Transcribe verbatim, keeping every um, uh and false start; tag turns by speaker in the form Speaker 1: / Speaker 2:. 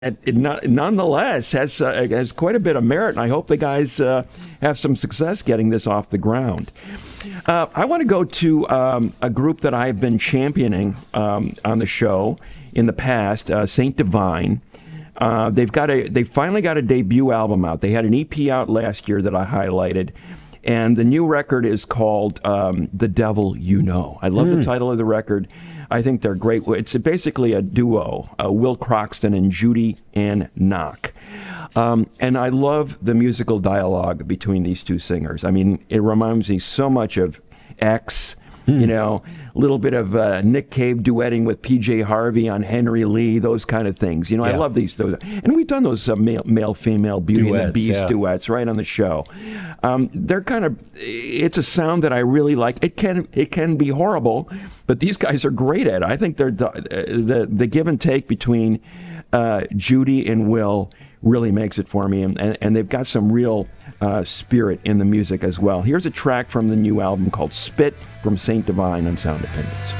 Speaker 1: it, it not, nonetheless has uh, has quite a bit of merit, and I hope the guys uh, have some success getting this off the ground. Uh, I want to go to um, a group that I've been championing um, on the show in the past, uh, Saint Divine. Uh, they've got a they finally got a debut album out. They had an E P out last year that I highlighted. And the new record is called um, The Devil You Know. I love mm. the title of the record. I think they're great. It's basically a duo, uh, Will Croxton and Judy Ann Knock. Um, and I love the musical dialogue between these two singers. I mean, it reminds me so much of X, mm. you know, a little bit of uh, Nick Cave duetting with P J Harvey on Henry Lee, those kind of things. You know, yeah. I love these. Those, and we've done those uh, male, male, female, Beauty duets, and the Beast yeah. duets right on the show. Um, they're kind of, it's a sound that I really like. It can it can be horrible, but these guys are great at it. I think they're the the give and take between uh, Judy and Will really makes it for me, and, and, and they've got some real uh, spirit in the music as well. Here's a track from the new album called Spit from Saint Divine on Sound Opinions.